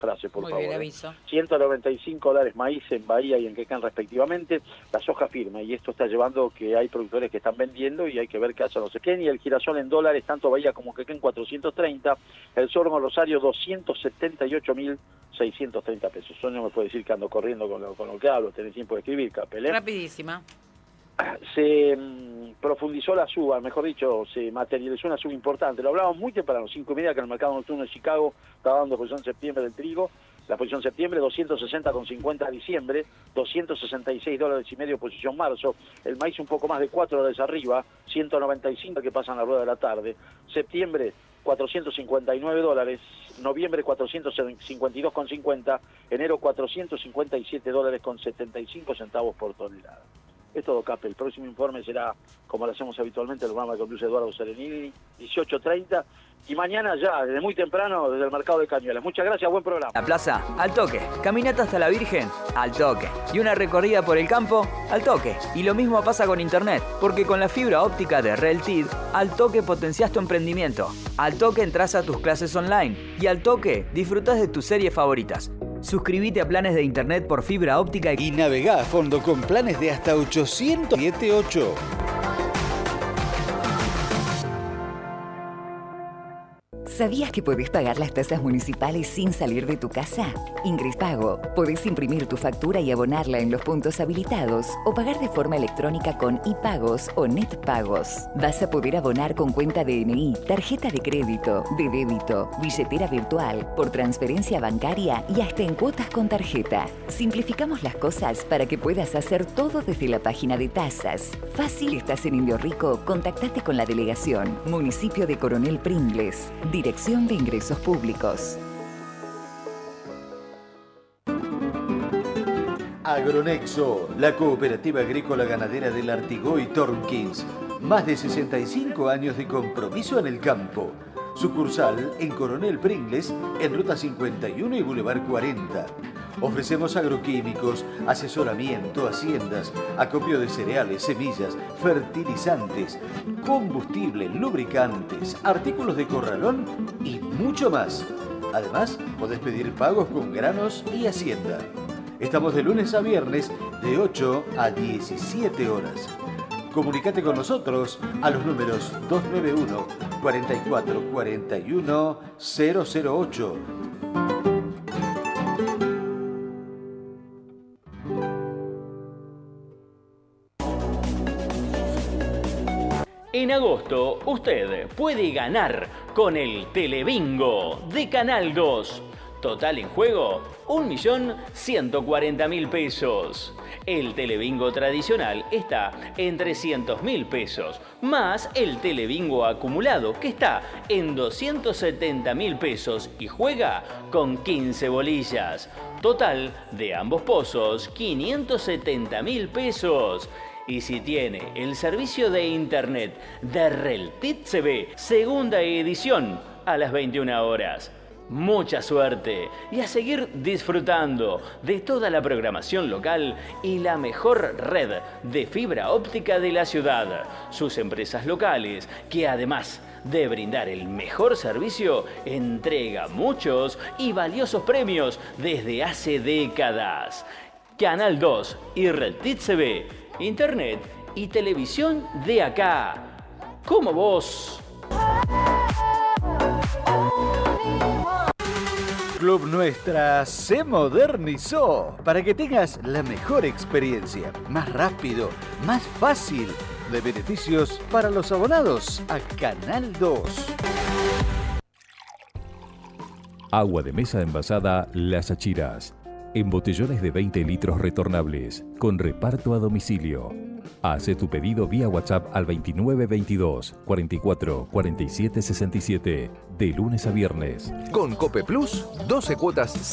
frase, por Muy favor. bien, aviso. $195 maíz en Bahía y en Quecán respectivamente, la soja firme, y esto está llevando que hay productores que están vendiendo y hay que ver qué hacen los Quecán, y el girasol en dólares, tanto Bahía como Quecán 430, el sorgo Rosario 278.630 pesos. Sonia me puede decir que ando corriendo con lo que hablo, tenés tiempo de escribir, Capel, ¿eh? Rapidísima. Se profundizó la suba, mejor dicho, se materializó una suba importante. Lo hablábamos muy temprano, 5:30, que en el mercado nocturno de Chicago estaba dando posición septiembre del trigo. La posición septiembre, 260,50 diciembre, $266.50 posición marzo. El maíz un poco más de $4 arriba, 195 que pasan a la rueda de la tarde. Septiembre, $459, noviembre $452,50, enero $457.75 por tonelada. Es todo, Cape. El próximo informe será, como lo hacemos habitualmente, el programa que conduce Eduardo Serenini, 18:30. Y mañana ya, desde muy temprano, desde el mercado de Cañuelas. Muchas gracias, buen programa. La plaza, al toque. Caminata hasta la Virgen, al toque. Y una recorrida por el campo, al toque. Y lo mismo pasa con internet, porque con la fibra óptica de Reltid, al toque potenciás tu emprendimiento. Al toque entras a tus clases online. Y al toque disfrutás de tus series favoritas. Suscríbete a planes de internet por fibra óptica y navegá a fondo con planes de hasta 878. ¿Sabías que podés pagar las tasas municipales sin salir de tu casa? Ingrespago. Podés imprimir tu factura y abonarla en los puntos habilitados o pagar de forma electrónica con iPagos o NetPagos. Vas a poder abonar con cuenta DNI, tarjeta de crédito, de débito, billetera virtual, por transferencia bancaria y hasta en cuotas con tarjeta. Simplificamos las cosas para que puedas hacer todo desde la página de tasas. Fácil, estás en Indio Rico, contactate con la delegación. Municipio de Coronel Pringles. Dirección de Ingresos Públicos. Agronexo, la cooperativa agrícola ganadera del Artigoy Tornquins. Más de 65 años de compromiso en el campo. Sucursal en Coronel Pringles, en Ruta 51 y Boulevard 40. Ofrecemos agroquímicos, asesoramiento, haciendas, acopio de cereales, semillas, fertilizantes, combustible, lubricantes, artículos de corralón y mucho más. Además, podés pedir pagos con granos y hacienda. Estamos de lunes a viernes de 8 a 17 horas. Comunicate con nosotros a los números 291 44 41 008. En agosto, usted puede ganar con el Telebingo de Canal 2. Total en juego, 1.140.000 pesos. El Telebingo tradicional está en 300.000 pesos, más el Telebingo acumulado, que está en 270.000 pesos y juega con 15 bolillas. Total de ambos pozos, 570.000 pesos. Y si tiene el servicio de internet de Reltid TV, segunda edición a las 21 horas. Mucha suerte y a seguir disfrutando de toda la programación local y la mejor red de fibra óptica de la ciudad. Sus empresas locales, que además de brindar el mejor servicio, entrega muchos y valiosos premios desde hace décadas. Canal 2 y Reltid TV, internet y televisión de acá. Como vos. Club Nuestra se modernizó para que tengas la mejor experiencia, más rápido, más fácil, de beneficios para los abonados a Canal 2. Agua de mesa envasada Las Achiras, en botellones de 20 litros retornables, con reparto a domicilio. Hace tu pedido vía WhatsApp al 2922 44 47 67, de lunes a viernes. Con Cope Plus, 12 cuotas